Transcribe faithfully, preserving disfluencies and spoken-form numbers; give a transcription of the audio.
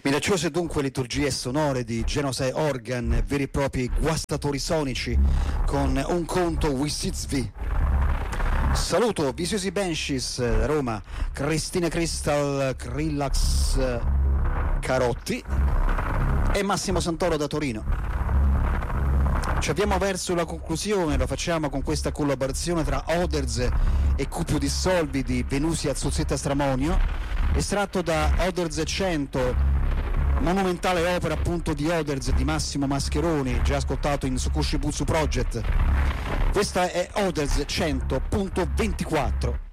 Minacciose dunque liturgie sonore di Genocide Organ, veri e propri guastatori sonici con un conto Wisizvi. Saluto Visiosi Banshees da Roma, Cristina Crystal, Krillax Carotti e Massimo Santoro da Torino. Ci avviamo verso la conclusione, lo facciamo con questa collaborazione tra Oderz e Cupio Dissolvi di Venusia Zuzzetta Stramonio, estratto da Oderz cento, monumentale opera appunto di Oderz di Massimo Mascheroni, già ascoltato in Sukushi Butsu Project. Questa è Oderz cento punto ventiquattro.